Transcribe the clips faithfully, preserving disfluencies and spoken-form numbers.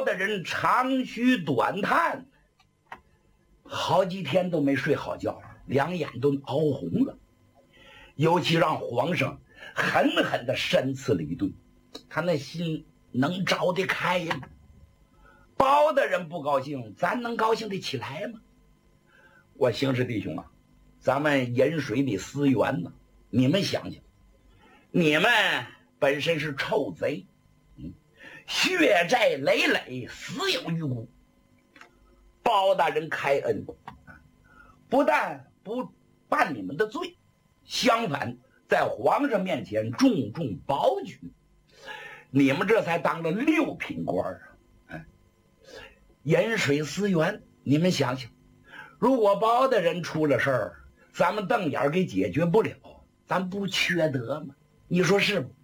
的人长吁短叹，好几天都没睡好觉，两眼都熬红了。尤其让皇上狠狠地申斥了一顿，他那心能着得开呀？包大人不高兴，咱能高兴得起来吗？我邢氏弟兄啊，咱们饮水的思源呢，你们想想，你们本身是臭贼，嗯，血债累累，死有余辜。包大人开恩，不但不办你们的罪，相反在皇上面前重重保举，你们这才当了六品官啊！哎，饮水思源，你们想想，如果包大人出了事儿，咱们瞪眼给解决不了，咱不缺德吗？你说是不？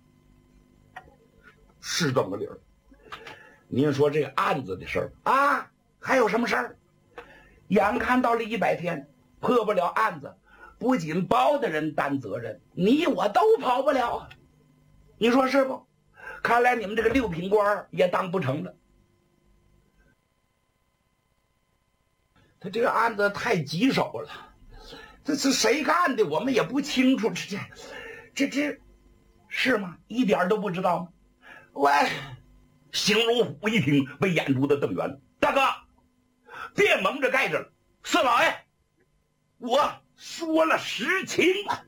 是这么个理儿。您说这个案子的事儿啊，还有什么事儿？眼看到了一百天，破不了案子，不仅包大人担责任，你我都跑不了啊！你说是不？看来你们这个六品官也当不成了。他这个案子太棘手了，这是谁干的，我们也不清楚。这这这这是吗？一点都不知道吗？喂，邢荣虎一听，被眼珠子瞪圆了。大哥，别蒙着盖着了，四老爷，我说了实情啊。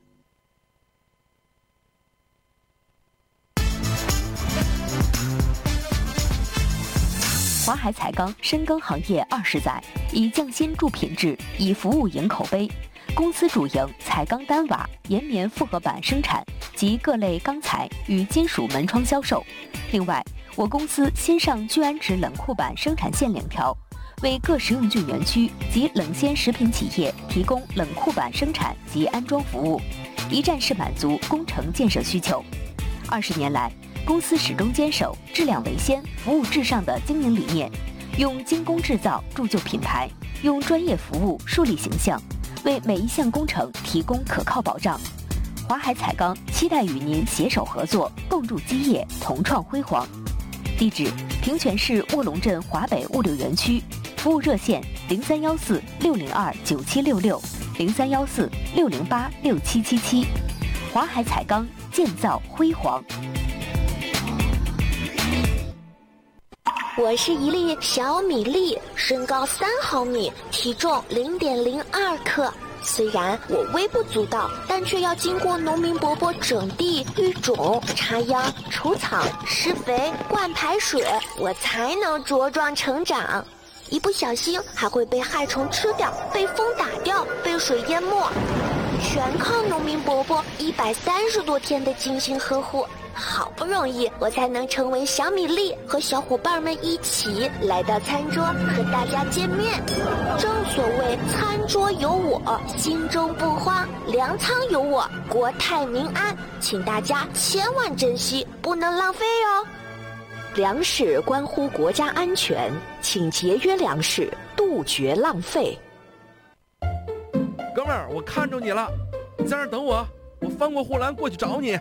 华海彩钢深耕行业二十载，以匠心助品质，以服务赢口碑。公司主营彩钢单瓦、岩棉复合板生产及各类钢材与金属门窗销售。另外，我公司新上聚氨酯冷库板生产线两条，为各食用菌园区及冷鲜食品企业提供冷库板生产及安装服务，一站式满足工程建设需求。二十年来，公司始终坚守质量为先、服务至上的经营理念，用精工制造铸就品牌，用专业服务树立形象，为每一项工程提供可靠保障。华海彩钢期待与您携手合作，共筑基业，同创辉煌。地址：平泉市卧龙镇华北物流园区，服务热线：零三幺四六零二九七六六，零三幺四六零八六七七七。华海彩钢，建造辉煌。 我是一粒小米粒，身高三毫米，体重零点零二克。虽然我微不足道，但却要经过农民伯伯整地、育种、插秧、除草、施肥、灌排水，我才能茁壮成长。一不小心还会被害虫吃掉，被风打掉，被水淹没，全靠农民伯伯一百三十多天的精心呵护。好不容易我才能成为小米粒，和小伙伴们一起来到餐桌和大家见面。正所谓餐桌有我，心中不慌；粮仓有我，国泰民安。请大家千万珍惜，不能浪费哦。 粮食关乎国家安全，请节约粮食，杜绝浪费。 哥们儿，我看着你了，你在那儿等我，我翻过护栏过去找你。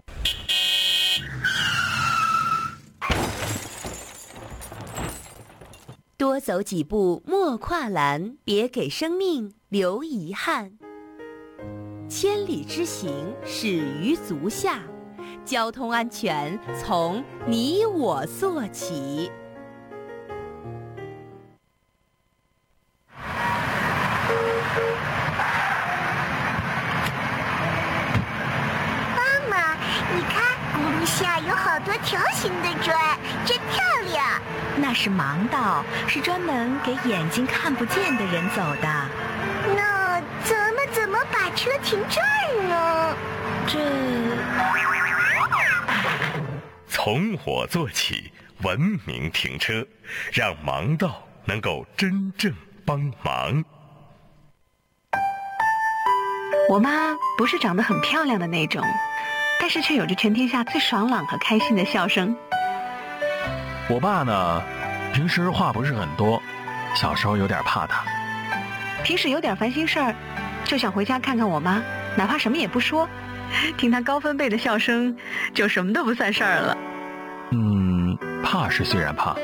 多走几步莫跨栏，别给生命留遗憾。千里之行始于足下，交通安全从你我做起。 妈妈，你看轱辘下有好多条形的砖，真漂亮。 那是盲道，是专门给眼睛看不见的人走的。 那咱们怎么把车停这儿呢？ 这…… 从我做起，文明停车，让盲道能够真正帮忙。 我妈不是长得很漂亮的那种，但是却有着全天下最爽朗和开心的笑声。 我爸呢，平时话不是很多，小时候有点怕他。 平时有点烦心事儿，就想回家看看我妈，哪怕什么也不说，听她高分贝的笑声，就什么都不算事儿了。 嗯，怕是虽然怕，